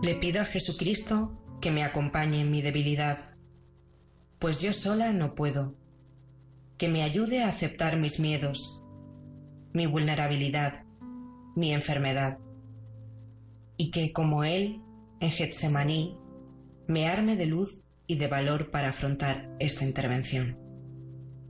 Le pido a Jesucristo que me acompañe en mi debilidad, pues yo sola no puedo, que me ayude a aceptar mis miedos, mi vulnerabilidad, mi enfermedad, y que, como Él, en Getsemaní, me arme de luz y de valor para afrontar esta intervención.